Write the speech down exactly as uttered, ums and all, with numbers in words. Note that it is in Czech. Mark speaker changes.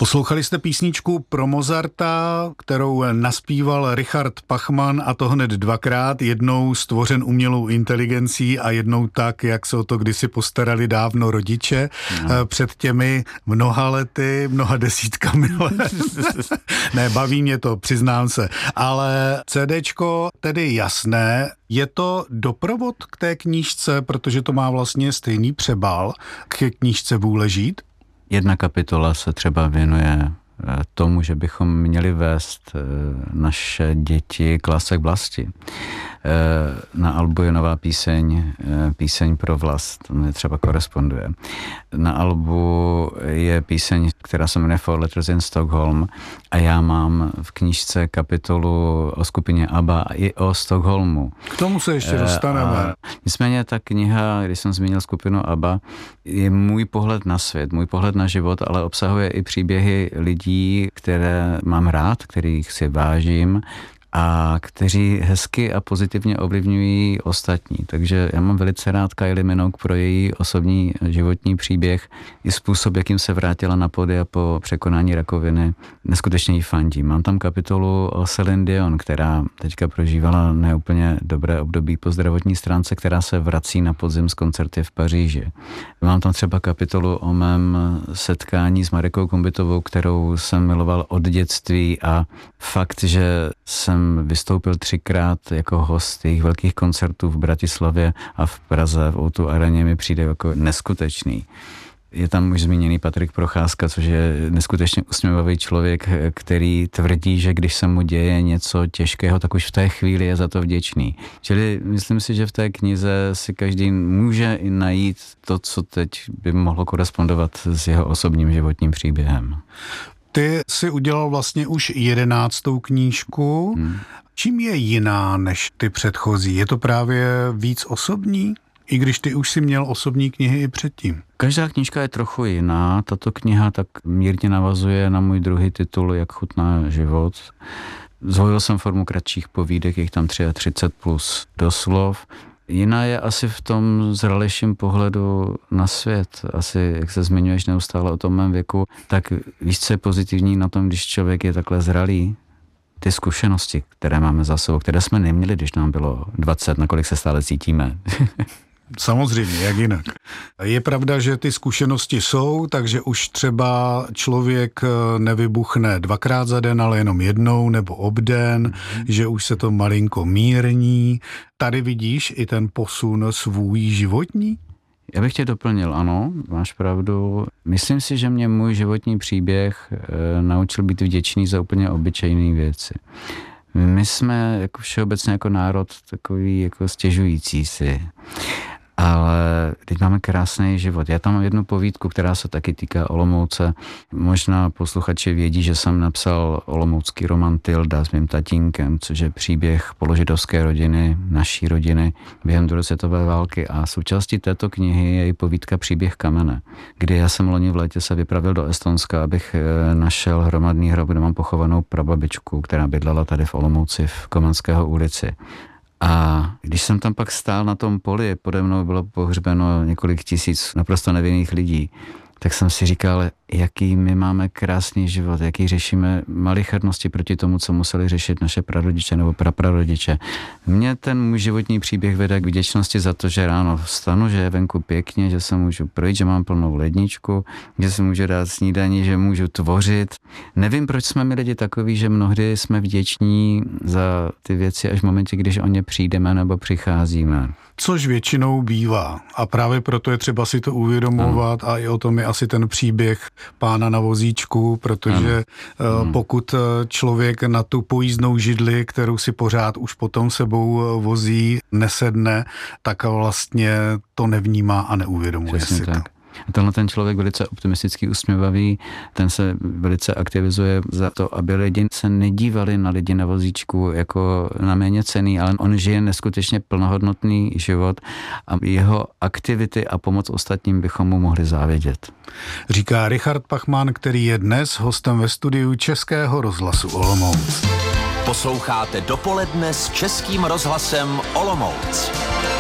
Speaker 1: Poslouchali jste písničku pro Mozarta, kterou naspíval Richard Pachman, a to hned dvakrát, jednou stvořen umělou inteligencí a jednou tak, jak se o to kdysi postarali dávno rodiče, no. Před těmi mnoha lety, mnoha desítkami let. Ne, baví mě to, přiznám se. Ale CDčko tedy jasné, je to doprovod k té knížce, protože to má vlastně stejný přebal k knížce Vůle žít?
Speaker 2: Jedna kapitola se třeba věnuje tomu, že bychom měli vést naše děti k lásce k vlasti. Na albu je nová píseň, píseň pro vlast, to mi třeba koresponduje. Na albu je píseň, která se jmenuje Four Letters in Stockholm, a já mám v knížce kapitolu o skupině ABBA i o Stockholmu.
Speaker 1: K tomu se ještě dostaneme. A
Speaker 2: nicméně ta kniha, když jsem zmínil skupinu ABBA, je můj pohled na svět, můj pohled na život, ale obsahuje i příběhy lidí, které mám rád, kterých si vážím, a kteří hezky a pozitivně ovlivňují ostatní. Takže já mám velice rád Kylie Minogue pro její osobní životní příběh i způsob, jakým se vrátila na pódia po překonání rakoviny. Neskutečně jí fandím. Mám tam kapitolu o Celine Dion, která teďka prožívala neúplně dobré období po zdravotní stránce, která se vrací na podzim z koncerty v Paříži. Mám tam třeba kapitolu o mém setkání s Marikou Kumbitovou, kterou jsem miloval od dětství, a fakt, že jsem vystoupil třikrát jako host jejich velkých koncertů v Bratislavě a v Praze v ó dvě areně, mi přijde jako neskutečný. Je tam už zmíněný Patrik Procházka, což je neskutečně usměvavý člověk, který tvrdí, že když se mu děje něco těžkého, tak už v té chvíli je za to vděčný. Čili myslím si, že v té knize si každý může i najít to, co teď by mohlo korespondovat s jeho osobním životním příběhem.
Speaker 1: Ty jsi udělal vlastně už jedenáctou knížku. Hmm. Čím je jiná než ty předchozí? Je to právě víc osobní? I když ty už si měl osobní knihy i předtím.
Speaker 2: Každá knížka je trochu jiná. Tato kniha tak mírně navazuje na můj druhý titul Jak chutná život. Zvolil jsem formu kratších povídek, je tam třicet tři plus doslov. Jiná je asi v tom zralejším pohledu na svět. Asi, jak se zmiňuješ neustále o tom mém věku, tak víš, co je pozitivní na tom, když člověk je takhle zralý? Ty zkušenosti, které máme za sebou, které jsme neměli, když nám bylo dvacet, nakolik se stále cítíme.
Speaker 1: Samozřejmě, jak jinak. Je pravda, že ty zkušenosti jsou, takže už třeba člověk nevybuchne dvakrát za den, ale jenom jednou nebo obden, mm. že už se to malinko mírní. Tady vidíš i ten posun svůj životní?
Speaker 2: Já bych tě doplnil, ano, máš pravdu. Myslím si, že mě můj životní příběh e, naučil být vděčný za úplně obyčejné věci. My jsme jako všeobecně jako národ takový jako stěžující si. Ale teď máme krásný život. Já tam mám jednu povídku, která se taky týká Olomouce. Možná posluchači vědí, že jsem napsal olomoucký román Tilda s mým tatínkem, což je příběh položidovské rodiny, naší rodiny během druhé světové války. A součástí této knihy je i povídka Příběh kamene, kdy já jsem loni v létě se vypravil do Estonska, abych našel hromadný hrob, kde mám pochovanou prababičku, která bydlela tady v Olomouci v Komenského ulici. A když jsem tam pak stál na tom poli, pode mnou bylo pohřbeno několik tisíc naprosto nevinných lidí, tak jsem si říkal, jaký my máme krásný život, jaký řešíme malichernosti proti tomu, co museli řešit naše prarodiče nebo praprarodiče. Mně ten můj životní příběh vede k vděčnosti za to, že ráno vstanu, že je venku pěkně, že se můžu projít, že mám plnou ledničku, že si můžu dát snídani, že můžu tvořit. Nevím, proč jsme my lidi takový, že mnohdy jsme vděční za ty věci až v momentě, když o ně přijdeme nebo přicházíme.
Speaker 1: Což většinou bývá. A právě proto je třeba si to uvědomovat, ano. A i o tom je asi ten příběh pána na vozíčku, protože ano. pokud člověk na tu pojízdnou židli, kterou si pořád už potom sebou vozí, nesedne, tak vlastně to nevnímá a neuvědomuje
Speaker 2: Přesně
Speaker 1: si
Speaker 2: tak.
Speaker 1: to.
Speaker 2: A tenhle ten člověk velice optimistický, usměvavý, ten se velice aktivizuje za to, aby lidi se nedívali na lidi na vozíčku jako na méně cenný, ale on žije neskutečně plnohodnotný život a jeho aktivity a pomoc ostatním bychom mu mohli závidět.
Speaker 1: Říká Richard Pachman, který je dnes hostem ve studiu Českého rozhlasu Olomouc.
Speaker 3: Posloucháte Dopoledne s Českým rozhlasem Olomouc.